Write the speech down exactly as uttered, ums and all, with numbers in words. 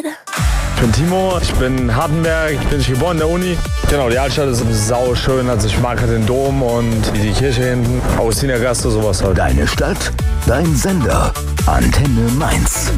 Ich bin Timo, ich bin in Hardenberg, ich bin geboren in der Uni. Genau, die Altstadt ist sau schön, also ich mag halt den Dom und die Kirche hinten, Augustinergasse, sowas halt. Deine Stadt, dein Sender, Antenne Mainz.